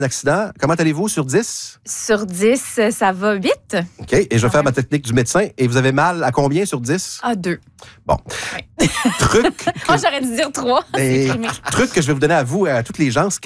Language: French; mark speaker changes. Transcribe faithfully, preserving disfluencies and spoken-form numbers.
Speaker 1: accident. Comment allez-vous sur dix?
Speaker 2: Sur dix, ça va huit.
Speaker 1: OK. Et je vais faire ma technique du médecin. Et vous avez mal à combien sur dix?
Speaker 2: Ah, deux.
Speaker 1: Bon.
Speaker 2: Ouais.
Speaker 1: Truc.
Speaker 2: Que... Oh, j'aurais dû dire trois.
Speaker 1: Et... truc que je vais vous donner à vous et à toutes les gens.